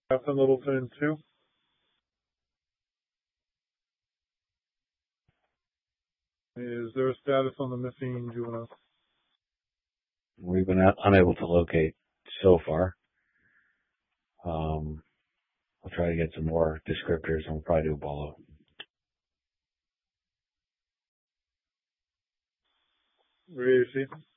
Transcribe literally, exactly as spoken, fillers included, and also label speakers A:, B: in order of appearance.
A: Catherine Littleton two. Is there a status on the missing juvenile?
B: We've been unable to locate so far. Um, I'll try to get some more descriptors and we'll probably do a bolo.
A: Ready to see?